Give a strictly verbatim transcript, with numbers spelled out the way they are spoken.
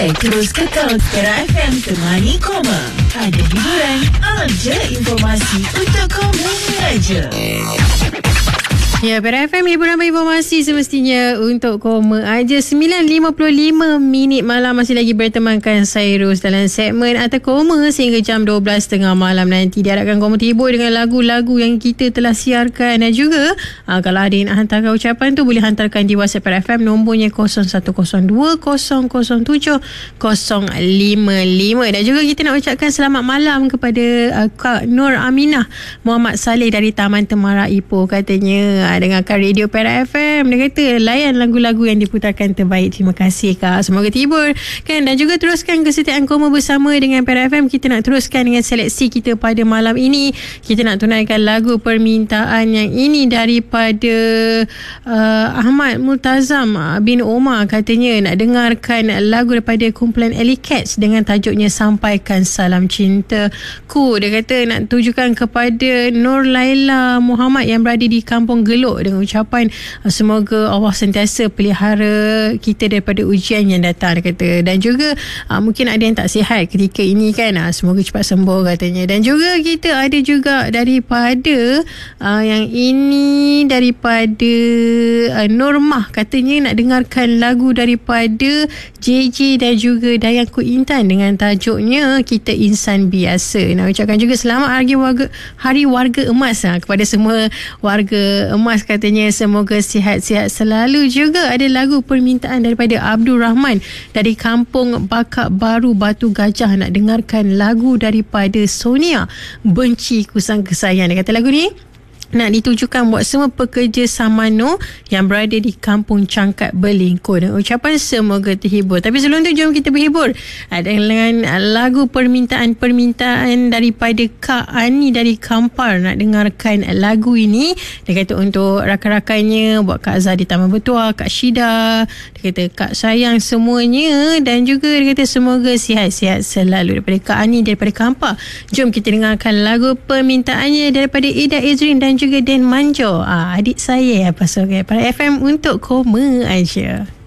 Eh, terus kekal Kera F M Temani Koma. Ada hiburan, ada informasi untuk kamu aja. Ya, Kera F M, hiburan berinformasi semestinya untuk koma aja. Sembilan lima puluh lima minit malam masih lagi bertemankan saya Ros dalam segmen Atau Koma sehingga jam dua belas tiga puluh malam nanti. Diharapkan koma terhibur dengan lagu-lagu yang kita telah siarkan. Dan juga aa, kalau ada yang nak hantarkan ucapan tu, boleh hantarkan di WhatsApp Kera F M. Nombornya kosong satu kosong dua kosong kosong tujuh kosong lima lima. Dan juga kita nak ucapkan selamat malam kepada uh, Kak Nur Aminah Muhammad Saleh dari Taman Temara Ipoh. Katanya dengarkan radio Kera F M. Dia kata layan lagu-lagu yang diputarkan terbaik. Terima kasih Kak, semoga terhibur kan. Dan juga teruskan kesetiaan koma bersama dengan Kera F M. Kita nak teruskan dengan seleksi kita pada malam ini. Kita nak tunaikan lagu permintaan yang ini daripada uh, Ahmad Multazam bin Omar. Katanya nak dengarkan lagu daripada kumpulan Alley Cats dengan tajuknya Sampaikan Salam Cintaku. Dia kata nak tujukan kepada Nur Laila Muhammad yang berada di Kampung Geluk dengan ucapan semoga Allah sentiasa pelihara kita daripada ujian yang datang, dia kata. Dan juga uh, mungkin ada yang tak sihat ketika ini kan, uh, semoga cepat sembuh katanya. Dan juga kita ada juga daripada uh, yang ini daripada uh, Normah, katanya nak dengarkan lagu daripada J J dan juga Dayangku Intan dengan tajuknya Kita Insan Biasa. Nak ucapkan juga selamat Hari Warga, Hari Warga Emas uh, kepada semua warga emas. Katanya semoga sihat-sihat selalu. Juga ada lagu permintaan daripada Abdul Rahman dari Kampung Bakak Baru Batu Gajah. Nak dengarkan lagu daripada Sonia, Benci Kusang Kesayang. Dia kata lagu ni nak ditujukan buat semua pekerja Samano yang berada di Kampung Cangkat Berlingkur. Dan ucapan semoga terhibur. Tapi sebelum tu jom kita berhibur dengan lagu permintaan-permintaan daripada Kak Ani dari Kampar. Nak dengarkan lagu ini. Dia kata untuk rakan-rakannya, buat Kak Azhar di Taman Betua, Kak Syida, dia kata Kak sayang semuanya. Dan juga dia kata semoga sihat-sihat selalu daripada Kak Ani daripada Kampar. Jom kita dengarkan lagu permintaannya daripada Ida Ezrin dan juga Den Manjo, ah, adik saya. Pasal Kera F M untuk koma aja.